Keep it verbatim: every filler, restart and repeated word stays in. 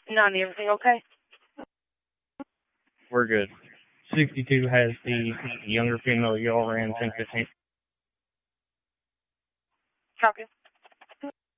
None, everything okay? We're good. sixty-two has the younger female y'all ran ten fifteen. Copy.